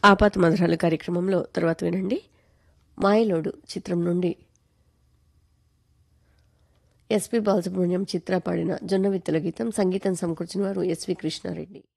ఆపాత మధురాలు కార్యక్రమంలో తర్వాత వినండి. మాయలోడు చిత్రం నుండి ఎస్పి బాలసుబ్రహ్మణ్యం చిత్ర పాడిన జొన్నవిత్తుల గీతం. సంగీతం సమకూర్చిన వారు ఎస్వి కృష్ణారెడ్డి.